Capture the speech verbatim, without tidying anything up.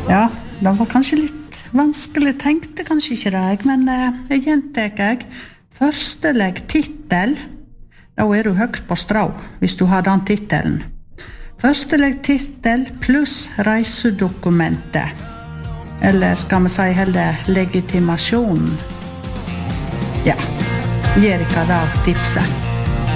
Ja, det var kanskje litt vanskelig, tenkte kanskje ikke det, men eh, jeg gjentek jeg. Førstelegg titel, da er du høyt på strå, hvis du har den titelen. Førstelegg titel pluss reisedokumentet. Eller skal vi si heller legitimasjonen? Ja, Erika da tipset.